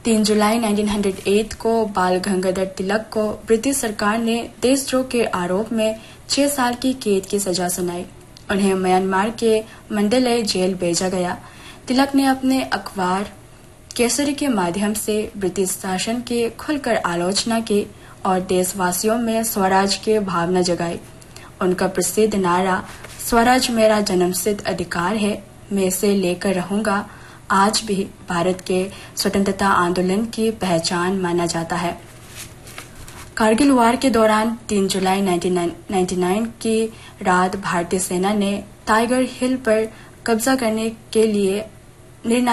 3 जुलाई 1908 को बाल गंगाधर तिलक को ब्रिटिश सरकार ने देशद्रोह के आरोप में 6 साल की कैद की सजा सुनाई। उन्हें म्यांमार के मंडले जेल भेजा गया। तिलक ने अपने अखबार केसरी के माध्यम से ब्रिटिश शासन की खुलकर आलोचना की और देशवासियों में स्वराज की भावना जगाई। उनका प्रसिद्ध नारा स्वराज मेरा जन्मसिद्ध अधिकार है, मैं इसे लेकर रहूंगा, आज भी भारत के स्वतंत्रता आंदोलन की पहचान माना जाता है। कारगिल वार के दौरान 3 जुलाई 1999 की रात भारतीय सेना ने टाइगर हिल पर कब्जा करने के लिए निर्णायक